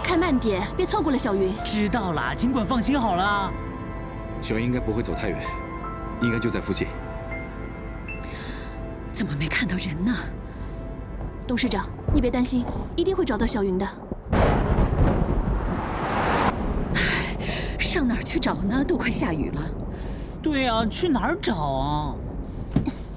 开慢点，别错过了小云。 知道了，尽管放心好了。 小云应该不会走太远，应该就在附近。 怎么没看到人呢？ 董事长，你别担心，一定会找到小云的。 上哪儿去找呢？都快下雨了。 对啊，去哪儿找啊？